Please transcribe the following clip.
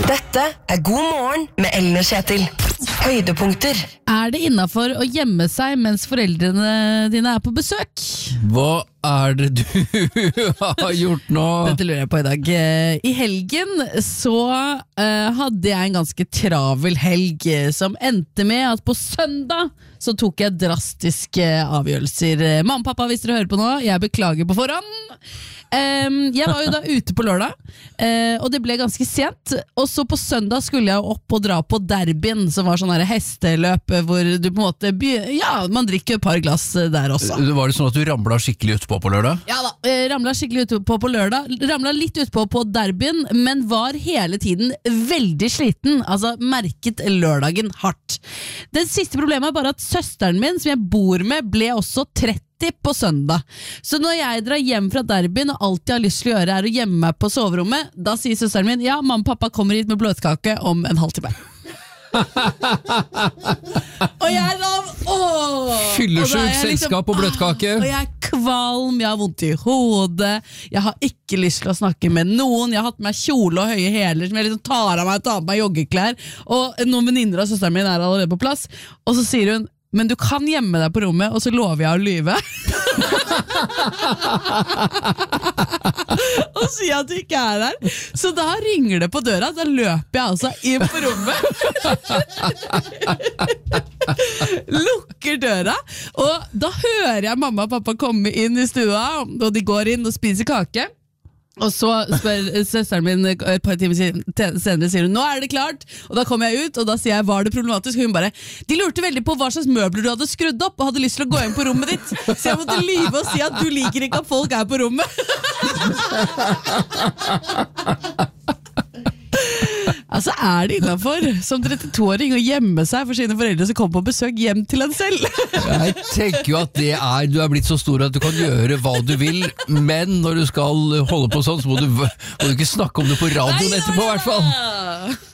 Dette God morgen med Ellen og Kjetil. Høydepunkter. Det innenfor å gjemme seg mens foreldrene dine på besøk? Hva det du har gjort nå? Dette lurer jeg på i dag. I helgen så hadde jeg en ganske travel helg som endte med at på søndag så tok jeg drastiske avgjørelser. Mamma og pappa, hvis dere hører på nå, jeg beklager på forhånd. Jeg var jo da ute på lørdag, og det ble ganske sent. Og så på søndag skulle jeg opp og dra på derbyen, som var sånn her hesteløp hvor du på en måte, man drikker et par glass der også. Var det sånn at du ramlet skikkelig utpå på lørdag? Ja da, ramlet skikkelig utpå på lørdag. Ramlet litt utpå på derbyen, men var hele tiden veldig sliten. Altså merket lørdagen hardt. Det siste problemet er bare at søsteren min, som jeg bor med, ble også 30 på søndag. Så når jeg drar hjem fra derbyen og alt jeg har lyst til å gjøre er å gjemme meg på soverommet, da sier søsteren min, ja, mamma og pappa kommer hit med bløtkake om en halvtime. Og jeg da Fyllesyk selskap og bløtkake. Og jeg er kvalm, jeg har vondt i hodet, jeg har ikke lyst til å snakke med noen, jeg har hatt med meg kjole og høye hæler som jeg liksom tar på meg joggeklær, og noen venninner av søsteren min allerede på plass, og så sier hun, men du kan gjemme deg på rommet, og så lover jeg å lyve. Og sier at du ikke der. Så da ringer det på døra, da løper jeg altså inn på rommet. Lukker døra, og da hører jeg mamma og pappa komme inn i stua, og de går inn og spiser kake. Og så spør søsteren min et par timer senere, sier hun, nå det klart, og da kommer jeg ut, og da sier jeg, var det problematisk? Og hun bare, de lurte veldig på hva slags møbler du hadde skrudd opp, og hadde lyst til å gå inn på rommet ditt, så jeg måtte lyve og si at du liker ikke at folk på rommet. Altså det innenfor som 32-åring å gjemme seg for sine foreldre som kommer på besøk hjem til en selv? Jeg tenker jo at du blitt så stor at du kan gjøre hva du vil, men når du skal holde på sånn, så må du ikke snakke om det på radioen etterpå i hvert fall.